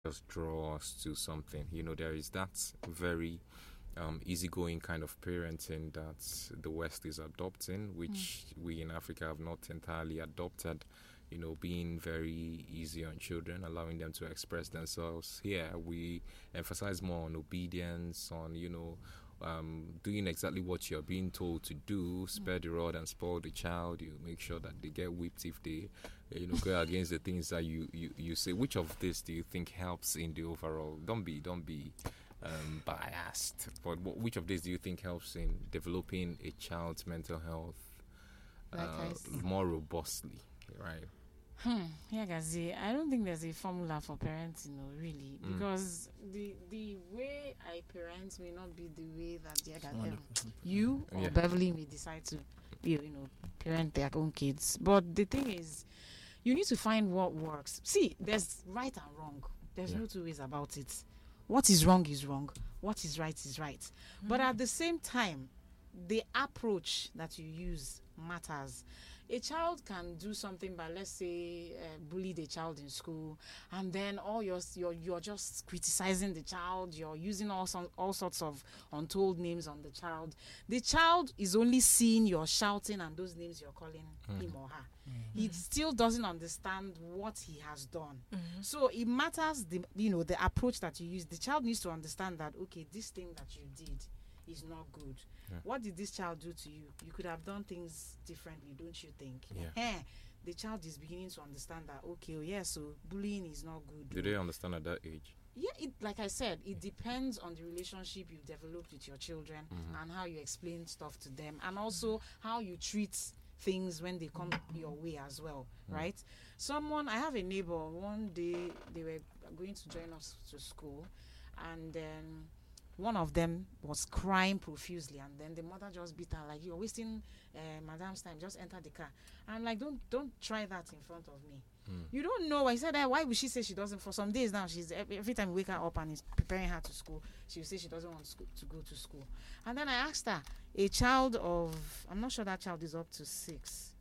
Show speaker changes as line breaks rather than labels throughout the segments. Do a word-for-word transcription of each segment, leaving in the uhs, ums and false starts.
just draw us to something. You know, there is that very um, easygoing kind of parenting that the West is adopting, which mm. we in Africa have not entirely adopted. You know, being very easy on children, allowing them to express themselves. Here, we emphasize more on obedience, on, you know, um, doing exactly what you're being told to do, spare the rod and spoil the child. You make sure that they get whipped if they, you know, go against the things that you, you, you say. Which of this do you think helps in the overall? Don't be, don't be um, biased. But what, which of these do you think helps in developing a child's mental health uh, like more robustly, right?
Hmm. Yeah, Gazi, I don't think there's a formula for parenting, you know, really, mm. because the the way I parent may not be the way that the other you or yeah. Beverly may decide to, you, you know, parent their own kids. But the thing is, you need to find what works. See, there's right and wrong. There's yeah. no two ways about it. What is wrong is wrong. What is right is right. Mm. But at the same time, the approach that you use matters. A child can do something by, let's say, uh, bully the child in school, and then all you're, you're you're just criticizing the child. You're using all some, all sorts of untold names on the child. The child is only seeing you're shouting and those names you're calling mm. him or her. Mm-hmm. He still doesn't understand what he has done. Mm-hmm. So it matters the you know the approach that you use. The child needs to understand that, okay, this thing that you did is not good. Yeah. What did this child do to you? You could have done things differently, don't you think?
Yeah.
Eh, the child is beginning to understand that, okay, oh yeah, so bullying is not good.
Do they understand at that age?
Yeah, it, like I said, it depends on the relationship you've developed with your children mm-hmm. and how you explain stuff to them, and also how you treat things when they come your way as well, mm. right? Someone, I have a neighbor, one day they were going to join us to school, and then one of them was crying profusely, and then the mother just beat her, like, you're wasting uh, madam's time, just enter the car. And like, don't don't try that in front of me. Mm. You don't know. I said, eh, why would she say she doesn't? For some days now, she's every time we wake her up and is preparing her to school, she will say she doesn't want school, to go to school. And then I asked her, a child of, I'm not sure that child is up to six.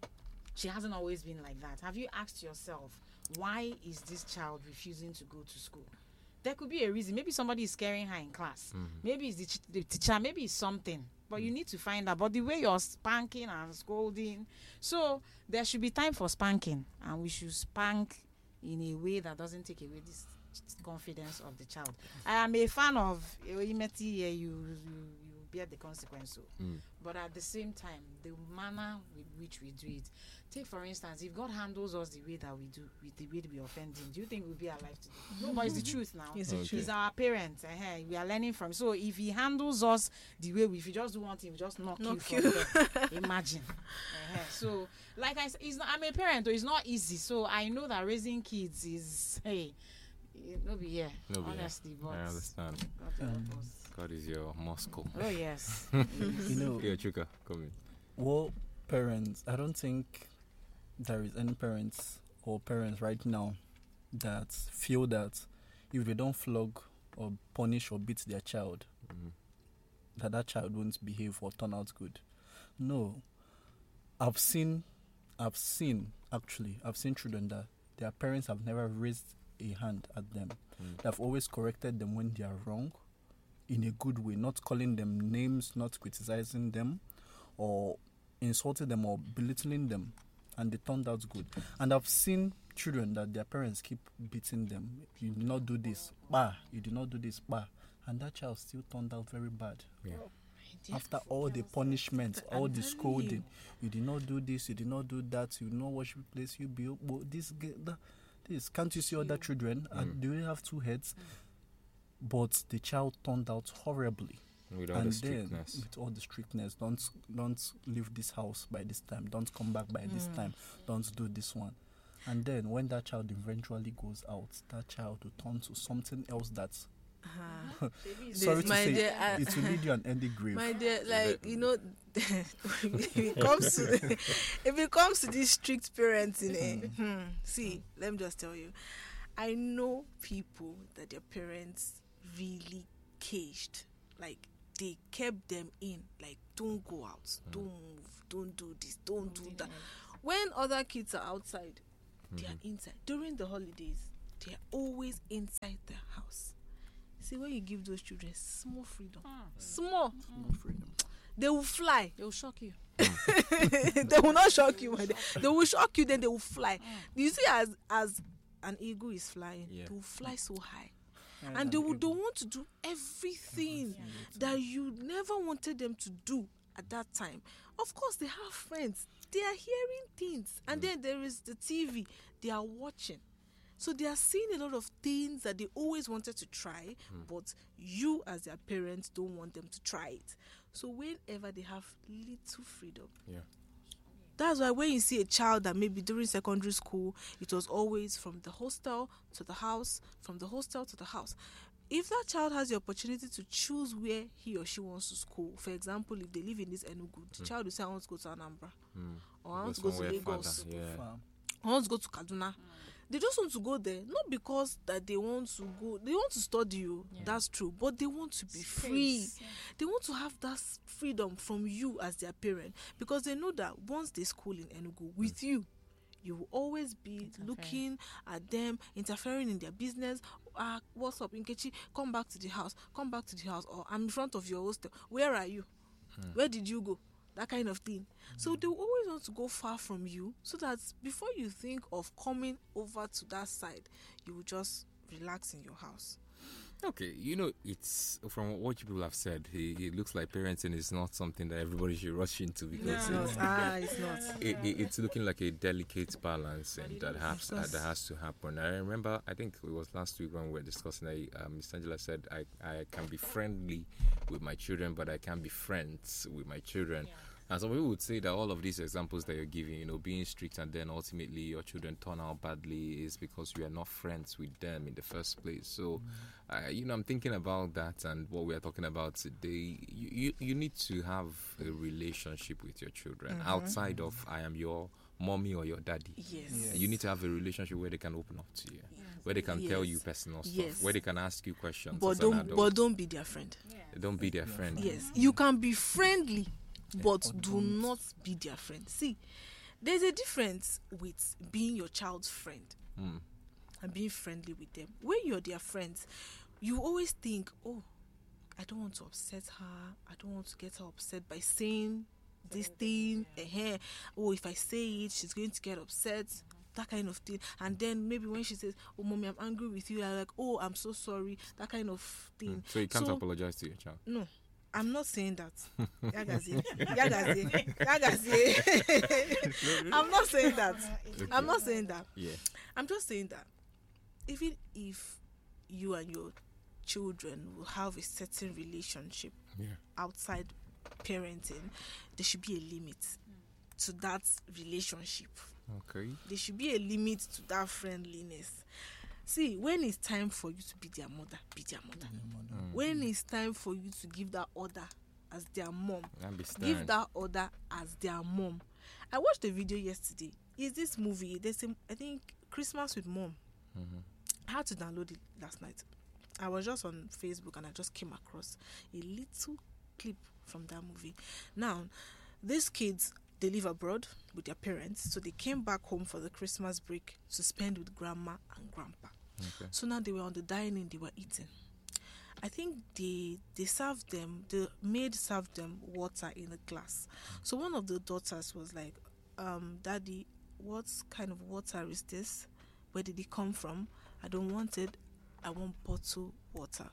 She hasn't always been like that. Have you asked yourself, why is this child refusing to go to school? There could be a reason. Maybe somebody is scaring her in class. Mm-hmm. Maybe it's the, ch- the teacher. Maybe it's something. But mm-hmm. you need to find out. But the way you're spanking and scolding. So there should be time for spanking. And we should spank in a way that doesn't take away this confidence of the child. I am a fan of you, you, you bear the consequence. So. Mm. But at the same time, the manner with which we do it. Take, for instance, if God handles us the way that we do, with the way we offend him, do you think we'll be alive today? No, but it's the truth now.
It's the
Okay.
truth.
He's our parent. Uh-huh. We are learning from. So if he handles us the way we, if you just do one thing, we just knock
Knock
you from there. Imagine. Uh-huh. So, like I said, it's not, I'm a parent, though. It's not easy. So I know that raising kids is, hey, no be here,
No be
honestly.
here.
But
I understand.
God help
Um,
us.
God is your Moscow.
Oh, yes.
You know,
Yeah, Chuka, come in.
well, parents, I don't think there is any parents or parents right now that feel that if they don't flog or punish or beat their child,
Mm-hmm.
that that child won't behave or turn out good. No. I've seen, I've seen, actually, I've seen children that their parents have never raised a hand at them.
Mm.
They've always corrected them when they are wrong in a good way, not calling them names, not criticizing them or insulting them or belittling them, and they turned out good. And I've seen children that their parents keep beating them. You did not do this, bah, you did not do this, bah, and that child still turned out very bad.
Yeah.
After all the punishment, all the scolding, you did not do this, you did not do that, you did not wash the place, you be oh, this, that, this. Can't you see other children?
Mm.
And do they have two heads? But the child turned out horribly.
With all
And
the
then,
strictness.
with all the strictness, don't don't leave this house by this time, don't come back by this time, don't do this one. And then when that child eventually goes out, that child will turn to something else that's
Uh-huh.
sorry to
my
say,
dear, I-
it will lead you an ending grave.
My dear, like, you know, if it comes to if it comes to this strict parenting, eh, hmm, see, let me just tell you, I know people that their parents really caged, like they kept them in, like, don't go out, don't move, don't do this, don't do that. When other kids are outside, they are inside during the holidays. they're always inside the house. See, when you give those children small freedom, small,
No freedom.
they will fly.
They will shock you.
They will not shock you. They, they will shock you, then they will fly. You see, as as an eagle is flying,
Yeah.
they will fly so high.
Yeah,
And they will
able-
don't want to do everything that you never wanted them to do at that time. Of course, they have friends. They are hearing things. And then there is the T V. They are watching. So they are seeing a lot of things that they always wanted to try, but you as their parents don't want them to try it. So whenever they have little freedom,
Yeah.
that's why when you see a child that maybe during secondary school, it was always from the hostel to the house, from the hostel to the house. If that child has the opportunity to choose where he or she wants to school, for example, if they live in this Enugu, the child will say, I want to go to Anambra, or I want to go to
somewhere
Lagos,
further, yeah.
Far.
I want to go to Kaduna. They just want to go there, not because that they want to go, they want to study you,
Yeah.
that's true, but they want to be
Space,
free.
yeah.
They want to have that s- freedom from you as their parent, because they know that once they school in Enugu with you, you will always be
Interfering.
looking at them, interfering in their business. Ah, what's up, Nkechi? Come back to the house. Come back to the house. Or I'm in front of your hostel. Where are you? Where did you go? That kind of thing. So they will always want to go far from you, so that before you think of coming over to that side, you will just relax in your house.
Okay, you know, it's from what you people have said, it, it looks like parenting is not something that everybody should rush into, because
No,
it's,
ah, it's not.
it, it, it's looking like a delicate balance, and that has uh, that has to happen. I remember, I think it was last week when we were discussing, I, uh, Miss Angela said, I, I can be friendly with my children, but I can't be friends with my children. And some people would say that all of these examples that you're giving, you know, being strict and then ultimately your children turn out badly, is because you are not friends with them in the first place. So, uh, you know, I'm thinking about that and what we are talking about today. You, you, you need to have a relationship with your children outside of I am your mommy or your daddy.
Yes.
Yeah.
You need to have a relationship where they can open up to you, where they can tell
Yes.
you personal stuff,
Yes.
where they can ask you questions.
But
as an
don't,
adult.
but don't be their friend.
Don't be their friend.
Yes, you can be friendly, but
but
do
don't.
not be their friend. See, there's a difference with being your child's friend
Mm.
and being friendly with them. When you're their friends, you always think, oh, I don't want to upset her. I don't want to get her upset by saying this thing. uh Oh, if I say it, she's going to get upset. That kind of thing. And then maybe when she says, oh, mommy, I'm angry with you, I'm like, oh, I'm so sorry. That kind of thing.
So you can't
So-
apologize to your child.
No, I'm not saying that. Yagazi. Yagazi. Yagazi. I'm not saying that. I'm not saying that.
Yeah.
I'm just saying that even if you and your children will have a certain relationship
Yeah.
outside parenting, there should be a limit to that relationship.
Okay.
There should be a limit to that friendliness. See, when it's time for you to be their mother, be their mother. When it's time for you to give that order as their mom,
And be stern.
give that order as their mom. I watched a video yesterday. Is this movie? There's a, I think Christmas with Mom.
Mhm.
I had to download it last night. I was just on Facebook and I just came across a little clip from that movie. Now, these kids, they live abroad with their parents, so they came back home for the Christmas break to spend with grandma and grandpa.
Okay.
So now they were on the dining, they were eating. I think they they served them, the maid served them water in a glass. So one of the daughters was like, um, Daddy, what kind of water is this? Where did it come from? I don't want it. I want bottled water.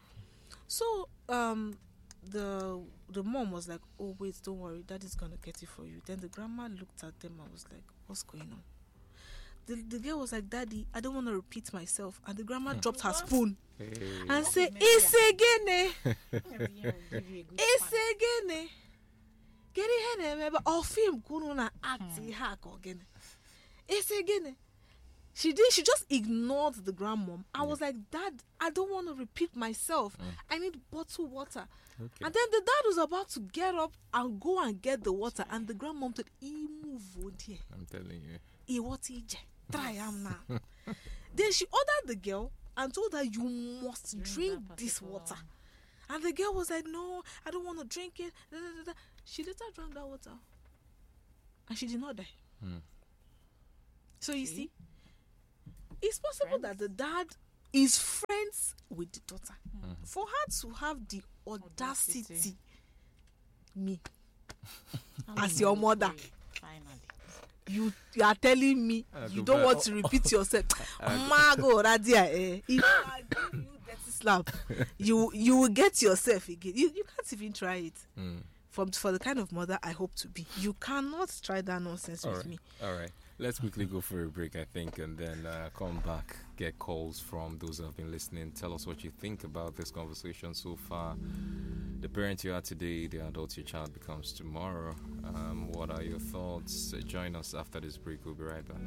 So um the the mom was like, oh wait, don't worry, Daddy's gonna get it for you. Then the grandma looked at them and was like, what's going on? The, the girl was like, Daddy, I don't want to repeat myself. And the grandma dropped her spoon
Hey.
and said, it's again,
Every year will give you a good
it's
fine.
again. Get it here, remember? Or film, kuna act hack again. It's again. She did. She just ignored the grandmom. I was like, Dad, I don't want to repeat myself. I need bottled water.
Okay.
And then the dad was about to get up and go and get the water, and the grandmom said, "He move oh dear.
I'm telling you.
He what he je. Try am now." Then she ordered the girl and told her, "You must drink
that
this
particular
water."
one.
And the girl was like, "No, I don't want to drink it." Da, da, da, da. She later drank that water, and she did not die.
Hmm.
So you
See?
see, it's possible
Friends?
that the dad is friends with the daughter.
Mhm.
For her to have the audacity,
Audacity.
me,
How
as
do
your
you
mother,
pray? Finally.
you, you are telling me
Uh,
you
go
don't
back.
want to repeat yourself.
Uh,
Mago, Radia, eh, if I give you dirty slap, you you will get yourself again. You you can't even try it.
Mm.
From for the kind of mother I hope to be, you cannot try that nonsense
All
with
right.
me.
All right. Let's quickly go for a break, I think, and then uh, come back, get calls from those who have been listening. Tell us what you think about this conversation so far. The parent you are today, the adult your child becomes tomorrow. Um, what are your thoughts? Uh, join us after this break. We'll be right back.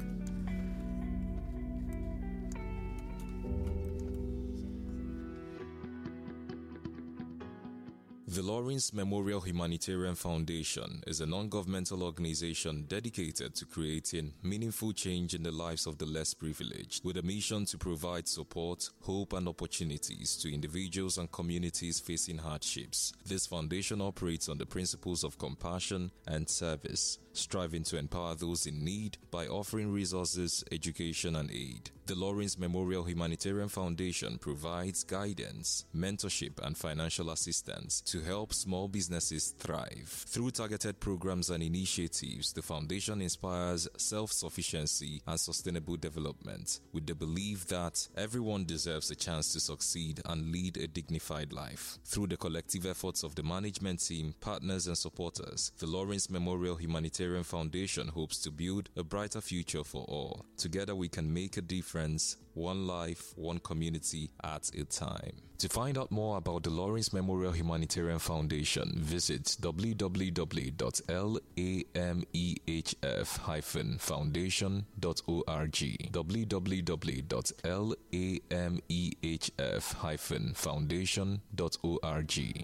The Lawrence Memorial Humanitarian Foundation is a non-governmental organization dedicated to creating meaningful change in the lives of the less privileged, with a mission to provide support, hope, and opportunities to individuals and communities facing hardships. This foundation operates on the principles of compassion and service, striving to empower those in need by offering resources, education, and aid. The Lawrence Memorial Humanitarian Foundation provides guidance, mentorship, and financial assistance to help small businesses thrive. Through targeted programs and initiatives, the foundation inspires self-sufficiency and sustainable development, with the belief that everyone deserves a chance to succeed and lead a dignified life. Through the collective efforts of the management team, partners, and supporters, the Lawrence Memorial Humanitarian Foundation hopes to build a brighter future for all. Together we can make a difference, one life, one community at a time. To find out more about the Lawrence Memorial Humanitarian Foundation, visit w w w dot lamehf dash foundation dot org. w w w dot lamehf dash foundation dot org.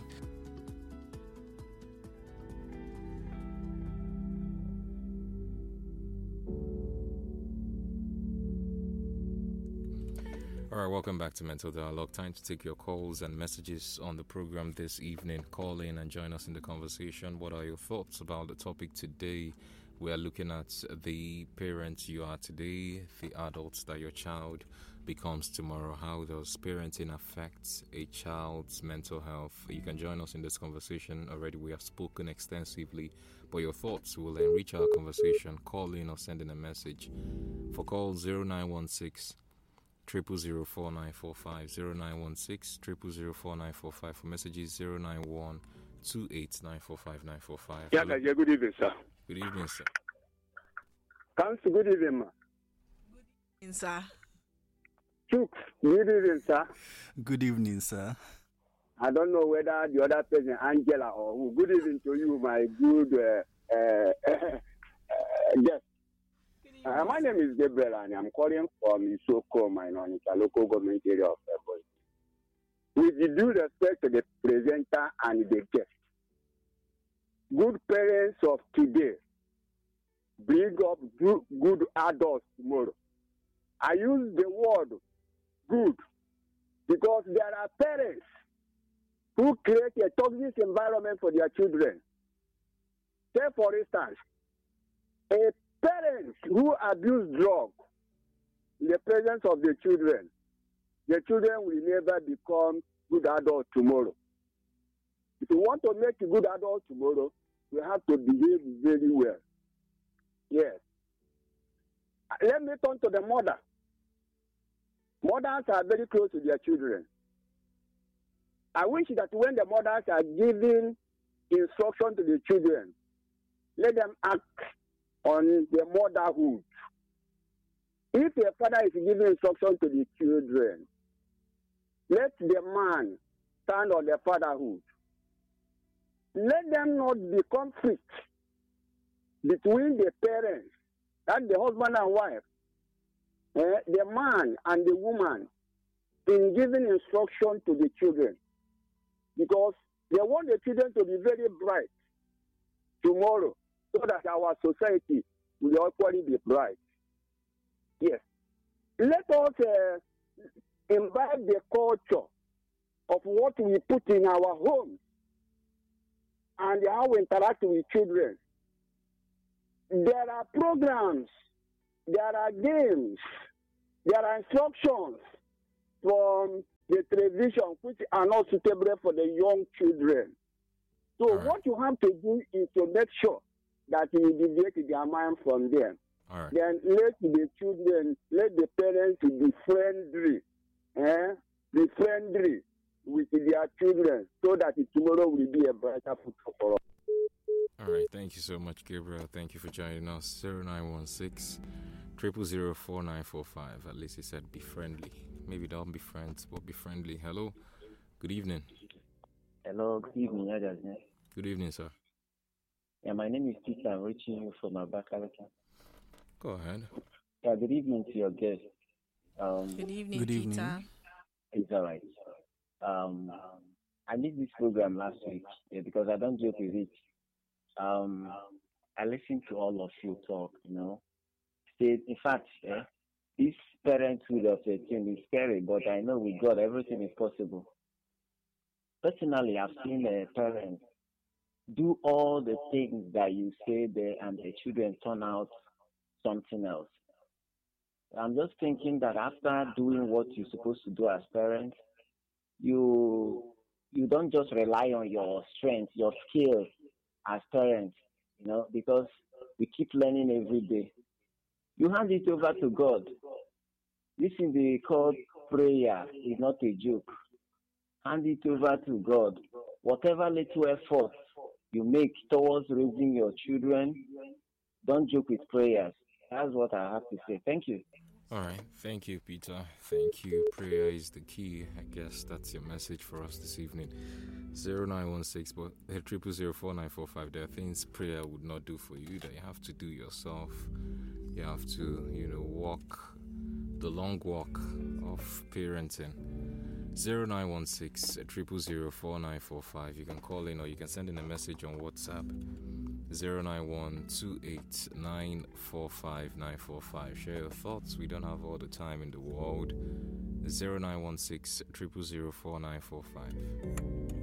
All right, welcome back to Mental Dialogue. Time to take your calls and messages on the program this evening. Call in and join us in the conversation. What are your thoughts about the topic today? We are looking at the parents you are today, the adults that your child becomes tomorrow. How does parenting affect a child's mental health? You can join us in this conversation. Already we have spoken extensively, but your thoughts will enrich our conversation. Call in or send in a message. For call zero nine one six triple zero four nine four five, zero nine one six triple zero four nine four five. For messages zero nine one two eight nine four five nine four five.
Yeah, yeah, good evening, sir.
Good evening, sir.
Council, good evening, ma.
In, sir.
Chooks, good evening, sir.
Good evening, sir.
I don't know whether the other person, Angela or who. Good evening to you, my good uh, uh, uh, guest. Uh, my name is Gabriel, and I'm calling from Isoko, my non local government area of Ebonyi. With the due respect to the presenter and the guest, good parents of today bring up good, good adults tomorrow. I use the word good because there are parents who create a toxic environment for their children. Say, for instance, a parent who abuse drugs in the presence of the children, the children will never become good adults tomorrow. If you want to make a good adult tomorrow, you have to behave very well. Yes. Let me turn to the mother. Mothers are very close to their children. I wish that when the mothers are giving instruction to the children, let them act on the motherhood. If a father is giving instruction to the children, let the man stand on the fatherhood. Let them not be conflict between the parents, that the husband and wife, eh, the man and the woman, in giving instruction to the children. Because they want the children to be very bright tomorrow, so that our society will equally be bright. Yes. Let us uh, imbibe the culture of what we put in our homes and how we interact with children. There are programs, there are games, there are instructions from the television which are not suitable for the young children. So
All right.
what you have to do is to make sure that you deviate their mind from them.
All right.
Then let the children, let the parents be friendly, eh? Be friendly with their children so that tomorrow will be a brighter future for us.
All right. Thank you so much, Gabriel. Thank you for joining us. zero nine one six, zero zero zero, four nine four five. At least he said be friendly. Maybe don't be friends, but be friendly. Hello. Good evening.
Hello, good evening, Adas.
Good evening, sir.
Yeah, my name is Peter. I'm reaching you from Abakaliki.
Go ahead.
Yeah, good evening to your guest. Um,
Good evening,
Good evening.
Peter.
it's all right. Um, I missed this program last week yeah, because I don't joke with it. Um, I listened to all of you talk, you know. Say, in fact, eh, this parenthood of a teen is scary, but I know with God everything is possible. Personally, I've seen a parent do all the things that you say there and the children turn out something else. I'm just thinking that after doing what you're supposed to do as parents, you you don't just rely on your strength, your skills as parents, you know, because we keep learning every day. You hand it over to God. This is the called prayer. It's not a joke. Hand it over to God. Whatever little effort you make towards raising your children, don't joke with prayers. That's what I have to say. Thank you.
All right. Thank you, Peter. Thank you. Prayer is the key. I guess that's your message for us this evening. zero nine one six, but triple zero four nine four five. There are things prayer would not do for you that you have to do yourself. You have to, you know, walk the long walk of parenting. zero nine one six, triple zero four nine four five. You can call in or you can send in a message on WhatsApp. zero nine one two eight nine four five nine four five. Share your thoughts. We don't have all the time in the world. zero nine one six, triple zero four nine four five.